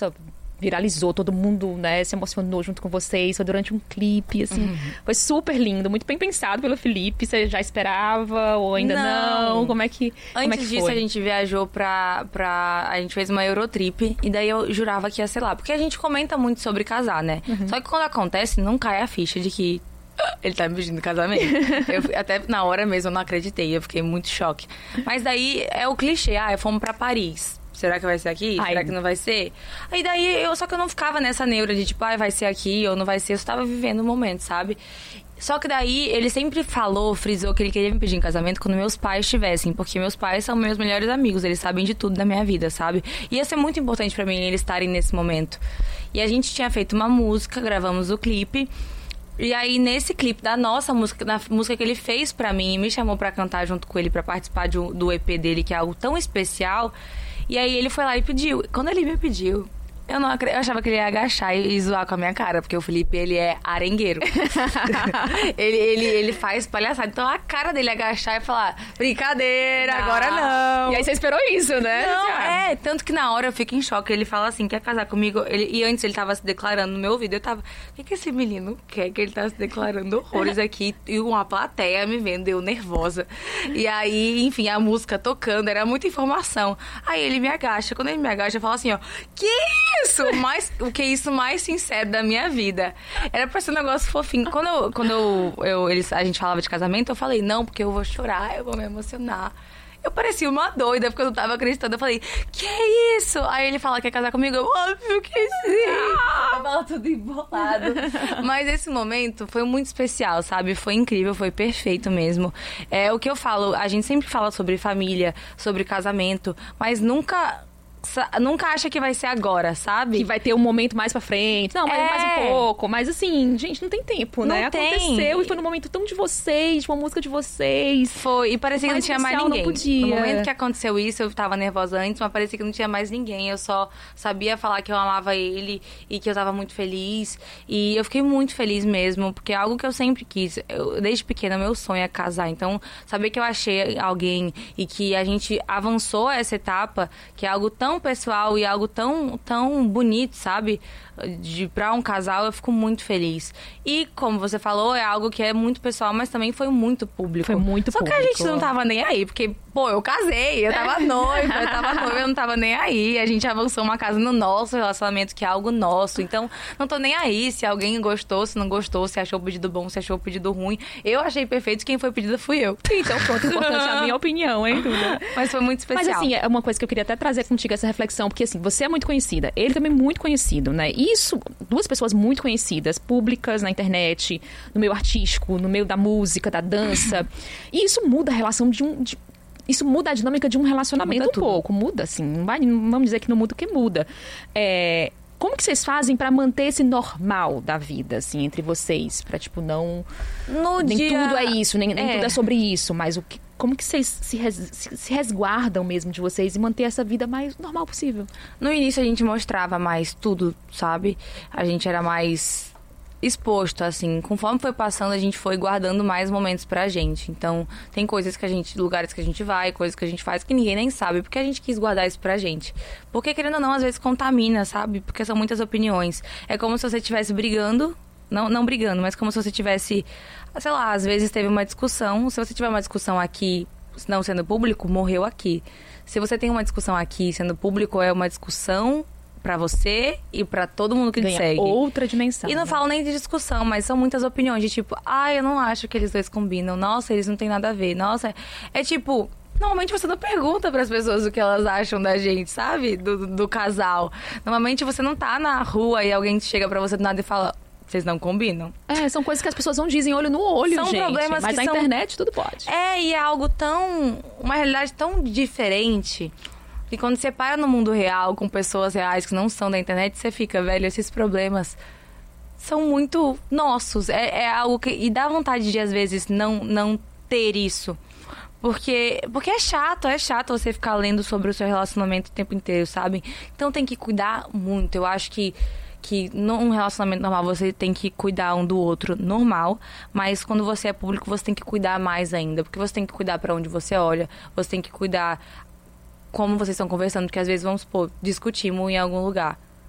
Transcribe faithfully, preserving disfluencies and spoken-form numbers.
nossa, viralizou, todo mundo, né, se emocionou junto com vocês, foi durante um clipe, assim, uhum. foi super lindo, muito bem pensado pelo Felipe. Você já esperava ou ainda não? não? Como é que Antes como é que disso, foi? A gente viajou pra, pra... A gente fez uma Eurotrip, e daí eu jurava que ia ser lá. Porque a gente comenta muito sobre casar, né? Uhum. Só que quando acontece, não cai a ficha de que ele tá me pedindo em casamento. Eu, até na hora mesmo eu não acreditei, eu fiquei muito choque. Mas daí é o clichê, ah, fomos pra Paris. Será que vai ser aqui? Ai. Será que não vai ser? Aí daí, eu, só que eu não ficava nessa neura de tipo, ah, vai ser aqui ou não vai ser. Eu estava vivendo o momento, sabe? Só que daí, ele sempre falou, frisou que ele queria me pedir em casamento quando meus pais estivessem. Porque meus pais são meus melhores amigos, eles sabem de tudo da minha vida, sabe? E ia ser muito importante pra mim eles estarem nesse momento. E a gente tinha feito uma música, gravamos o clipe. E aí, nesse clipe da nossa música, na música que ele fez pra mim, e me chamou pra cantar junto com ele, pra participar de, do E P dele, que é algo tão especial. E aí ele foi lá e pediu. Quando ele me pediu, eu não acredito, eu achava que ele ia agachar e, e zoar com a minha cara, porque o Felipe, ele é arengueiro. ele, ele, ele faz palhaçada. Então a cara dele agachar e falar, brincadeira, não. agora não. E aí você esperou isso, né? Não, é. Tanto que na hora eu fico em choque. Ele fala assim, quer casar comigo? Ele, e antes ele tava se declarando no meu ouvido. Eu tava, o que, que esse menino quer? Que ele tá se declarando horrores aqui. E uma plateia me vendo, eu nervosa. E aí, enfim, a música tocando, era muita informação. Aí ele me agacha. Quando ele me agacha, eu falo assim, ó, que isso? Mais, o que é isso mais sincero da minha vida? Era pra ser um negócio fofinho. Quando, eu, quando eu, eu, eles, a gente falava de casamento, eu falei, não, porque eu vou chorar, eu vou me emocionar. Eu parecia uma doida, porque eu não tava acreditando. Eu falei, que é isso? Aí ele fala que quer casar comigo. Eu, óbvio que sim. Eu falo tudo embolado. Mas esse momento foi muito especial, sabe? Foi incrível, foi perfeito mesmo. É o que eu falo, a gente sempre fala sobre família, sobre casamento, mas nunca... Nunca acha que vai ser agora, sabe? Que vai ter um momento mais pra frente. Não, mas é. mais um pouco. Mas assim, gente, não tem tempo, não né? Tem. Aconteceu e foi no momento tão de vocês, de uma música de vocês. Foi, e parecia que não tinha mais ninguém. Não podia. No momento que aconteceu isso, eu tava nervosa antes, mas parecia que não tinha mais ninguém. Eu só sabia falar que eu amava ele e que eu tava muito feliz. E eu fiquei muito feliz mesmo, porque é algo que eu sempre quis. Eu, desde pequena, meu sonho é casar. Então, saber que eu achei alguém e que a gente avançou essa etapa, que é algo tão pessoal e algo tão, tão bonito, sabe? De, pra um casal, eu fico muito feliz. E, como você falou, é algo que é muito pessoal, mas também foi muito público. Foi muito Só público. Só que a gente não tava nem aí, porque, pô, eu casei, eu tava noiva, eu tava noiva, eu não tava nem aí. A gente avançou uma casa no nosso relacionamento, que é algo nosso. Então, não tô nem aí se alguém gostou, se não gostou, se achou o pedido bom, se achou o pedido ruim. Eu achei perfeito, quem foi pedido fui eu. Então, pronto, importante a minha opinião, hein, Duda? Mas foi muito especial. Mas, assim, é uma coisa que eu queria até trazer contigo, essa reflexão, porque, assim, você é muito conhecida, ele também é muito conhecido, né? Isso, duas pessoas muito conhecidas, públicas na internet, no meio artístico, no meio da música, da dança. E isso muda a relação de um... De, isso muda a dinâmica de um relacionamento um pouco. Muda, assim. Não, vai, não vamos dizer que não muda, o que muda. É... Como que vocês fazem pra manter esse normal da vida, assim, entre vocês? Pra, tipo, não... No nem dia... tudo é isso, nem, nem é. tudo é sobre isso, mas o que... Como que vocês se, res, se, se resguardam mesmo de vocês e manter essa vida mais normal possível? No início a gente mostrava mais tudo, sabe? A gente era mais exposto, assim. Conforme foi passando, a gente foi guardando mais momentos pra gente. Então, tem coisas que a gente... Lugares que a gente vai, coisas que a gente faz que ninguém nem sabe. Porque a gente quis guardar isso pra gente. Porque, querendo ou não, às vezes contamina, sabe? Porque são muitas opiniões. É como se você estivesse brigando... Não, não brigando, mas como se você tivesse... Sei lá, às vezes teve uma discussão. Se você tiver uma discussão aqui, não sendo público, morreu aqui. Se você tem uma discussão aqui, sendo público, é uma discussão pra você e pra todo mundo que te segue. Outra dimensão. E não né? falo nem de discussão, mas são muitas opiniões. De tipo, ah, eu não acho que eles dois combinam. Nossa, eles não têm nada a ver. Nossa, é tipo... Normalmente você não pergunta pras pessoas o que elas acham da gente, sabe? Do, do casal. Normalmente você não tá na rua e alguém chega pra você do nada e fala... Vocês não combinam? É, são coisas que as pessoas não dizem olho no olho, são gente. Problemas mas que na são... internet tudo pode. É, e é algo tão... Uma realidade tão diferente. E quando você para no mundo real, com pessoas reais que não são da internet, você fica, velho, esses problemas são muito nossos. É, é algo que... E dá vontade de, às vezes, não, não ter isso. Porque, porque é chato, é chato você ficar lendo sobre o seu relacionamento o tempo inteiro, sabe? Então tem que cuidar muito. Eu acho que... que num relacionamento normal você tem que cuidar um do outro normal, mas quando você é público você tem que cuidar mais ainda, porque você tem que cuidar pra onde você olha, você tem que cuidar como vocês estão conversando, porque às vezes, vamos supor, discutimos em algum lugar.